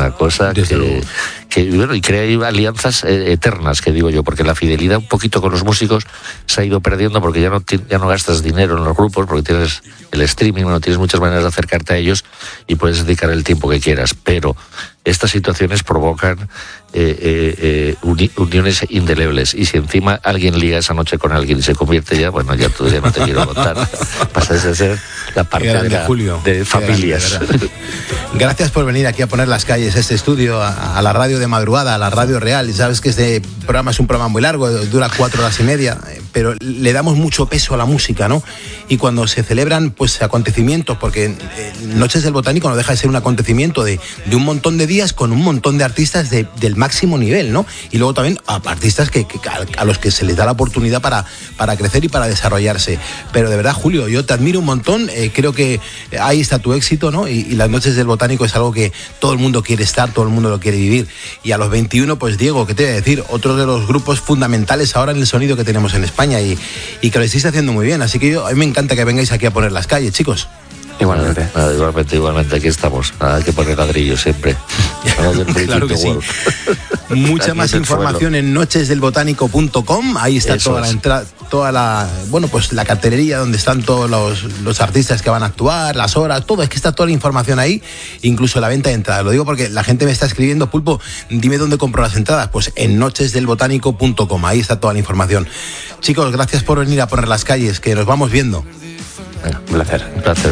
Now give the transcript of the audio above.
una cosa que bueno, y crea alianzas eternas, que digo yo, porque la fidelidad un poquito con los músicos se ha ido perdiendo, porque ya no gastas dinero en los grupos, porque tienes el streaming, no tienes muchas maneras de acercarte a ellos y puedes dedicar el tiempo que quieras, pero estas situaciones provocan uniones indelebles, y si encima alguien liga esa noche con alguien y se convierte ya, bueno, ya tú ya no te quiero contar, pasas a ser la parte de familias. Gracias por venir aquí a poner las calles, a este estudio, a la radio de madrugada, a la radio real. Y sabes que este programa es un programa muy largo, dura 4 horas y media, pero le damos mucho peso a la música, ¿no? Y cuando se celebran pues acontecimientos, porque Noches del Botánico no deja de ser un acontecimiento de un montón de días con un montón de artistas del máximo nivel, ¿no? Y luego también a artistas a los que se les da la oportunidad para crecer y para desarrollarse. Pero de verdad, Julio, yo te admiro un montón, creo que ahí está tu éxito, ¿no? Y las Noches del Botánico es algo que todo el mundo quiere estar, todo el mundo lo quiere vivir. Y a los 21, pues Diego, ¿qué te voy a decir? Otro de los grupos fundamentales ahora en el sonido que tenemos en España y que lo estáis haciendo muy bien. Así que a mí me encanta que vengáis aquí a poner las calles, chicos. Igualmente, aquí estamos. Hay que poner ladrillos siempre. Claro que sí. Mucha más información en nochesdelbotánico.com. Ahí está toda la entrada, pues la cartelería donde están todos los artistas que van a actuar, las horas, todo. Es que está toda la información ahí, incluso la venta de entradas. Lo digo porque la gente me está escribiendo: Pulpo, dime dónde compro las entradas. Pues en nochesdelbotánico.com. Ahí está toda la información. Chicos, gracias por venir a poner las calles, que nos vamos viendo. Un placer.